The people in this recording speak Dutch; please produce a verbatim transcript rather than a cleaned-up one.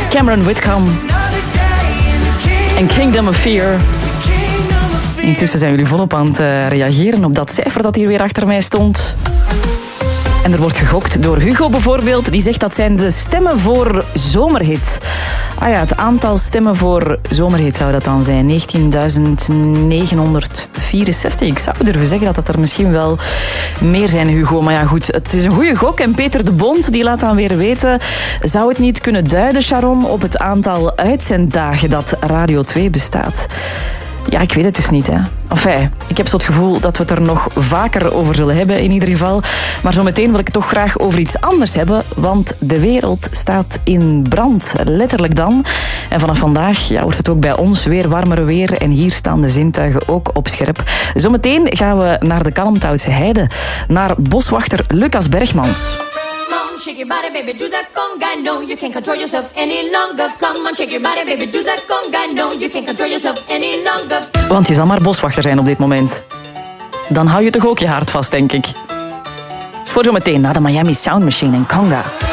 Cameron Whitcomb en Kingdom of Fear. Intussen zijn jullie volop aan het uh, reageren op dat cijfer dat hier weer achter mij stond. En er wordt gegokt door Hugo bijvoorbeeld. Die zegt dat zijn de stemmen voor zomerhit. Ah ja, het aantal stemmen voor zomerhit zou dat dan zijn. negentienduizend negenhonderdvierenzestig. Ik zou durven zeggen dat dat er misschien wel meer zijn, Hugo. Maar ja, goed, het is een goede gok. En Peter de Bond die laat dan weer weten... Zou het niet kunnen duiden, Sharon, op het aantal uitzenddagen dat Radio twee bestaat? Ja, ik weet het dus niet, hè. Enfin, ik heb zo het gevoel dat we het er nog vaker over zullen hebben, in ieder geval. Maar zometeen wil ik het toch graag over iets anders hebben, want de wereld staat in brand. Letterlijk dan. En vanaf vandaag ja, wordt het ook bij ons weer warmer weer en hier staan de zintuigen ook op scherp. Zometeen gaan we naar de Kalmthoutse Heide, naar boswachter Lucas Bergmans. Shake your body, baby, do that conga. No, you can't control yourself any longer. Come on, shake your body, baby, do that conga. No, you can't control yourself any longer. Want je zal maar boswachter zijn op dit moment. Dan hou je toch ook je hart vast, denk ik. Het is voor zometeen naar de Miami Sound Machine en Conga.